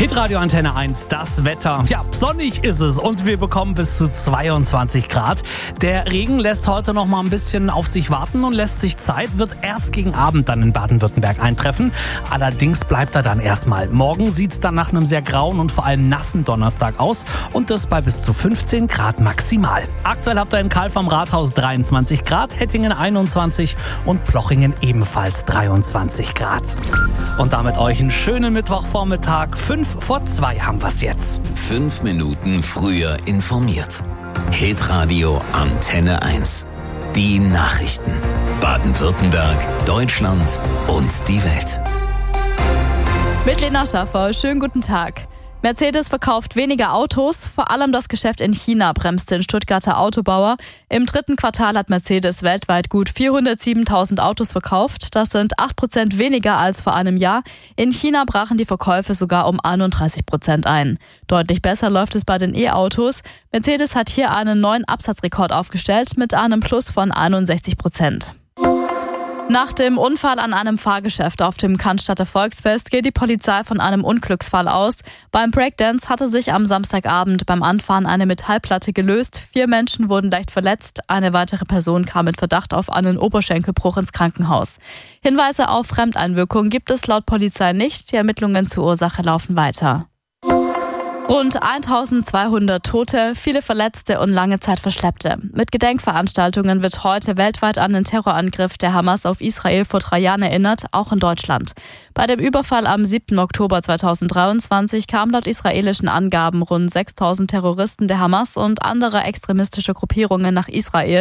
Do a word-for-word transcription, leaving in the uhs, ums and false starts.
Hitradio Antenne eins, das Wetter. Ja, sonnig ist es und wir bekommen bis zu zweiundzwanzig Grad. Der Regen lässt heute noch mal ein bisschen auf sich warten und lässt sich Zeit, wird erst gegen Abend dann in Baden-Württemberg eintreffen. Allerdings bleibt er dann erstmal. Morgen sieht es dann nach einem sehr grauen und vor allem nassen Donnerstag aus und das bei bis zu fünfzehn Grad maximal. Aktuell habt ihr in Kalf am Rathaus dreiundzwanzig Grad, Hettingen einundzwanzig und Plochingen ebenfalls dreiundzwanzig Grad. Und damit euch einen schönen Mittwochvormittag. Fünf vor zwei haben wir's jetzt. Fünf Minuten früher informiert. Hitradio Antenne eins. Die Nachrichten. Baden-Württemberg, Deutschland und die Welt. Mit Lena Schaffer, schönen guten Tag. Mercedes verkauft weniger Autos, vor allem das Geschäft in China bremst den Stuttgarter Autobauer. Im dritten Quartal hat Mercedes weltweit gut vierhundertsiebentausend Autos verkauft. Das sind acht Prozent weniger als vor einem Jahr. In China brachen die Verkäufe sogar um einunddreißig Prozent ein. Deutlich besser läuft es bei den E-Autos. Mercedes hat hier einen neuen Absatzrekord aufgestellt mit einem Plus von einundsechzig Prozent. Nach dem Unfall an einem Fahrgeschäft auf dem Cannstatter Volksfest geht die Polizei von einem Unglücksfall aus. Beim Breakdance hatte sich am Samstagabend beim Anfahren eine Metallplatte gelöst. Vier Menschen wurden leicht verletzt. Eine weitere Person kam mit Verdacht auf einen Oberschenkelbruch ins Krankenhaus. Hinweise auf Fremdeinwirkung gibt es laut Polizei nicht. Die Ermittlungen zur Ursache laufen weiter. Rund eintausendzweihundert Tote, viele Verletzte und lange Zeit Verschleppte. Mit Gedenkveranstaltungen wird heute weltweit an den Terrorangriff der Hamas auf Israel vor drei Jahren erinnert, auch in Deutschland. Bei dem Überfall am siebten Oktober zweitausenddreiundzwanzig kamen laut israelischen Angaben rund sechstausend Terroristen der Hamas und anderer extremistischer Gruppierungen nach Israel.